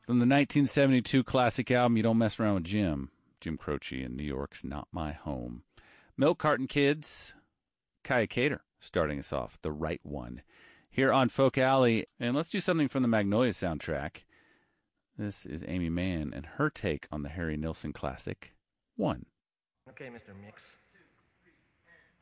From the 1972 classic album, You Don't Mess Around with Jim. Jim Croce in New York's Not My Home. Milk Carton Kids, Kaya Cater starting us off, The Right One. Here on Folk Alley, and let's do something from the Magnolia soundtrack. This is Amy Mann and her take on the Harry Nilsson classic, One. Okay, Mr. Mix.